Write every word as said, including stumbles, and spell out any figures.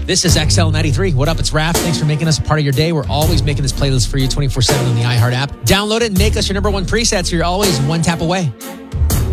This is X L ninety-three. What up? It's Raph. Thanks for making us a part of your day. We're always making this playlist for you twenty-four seven on the iHeart app. Download it and make us your number one preset so you're always one tap away.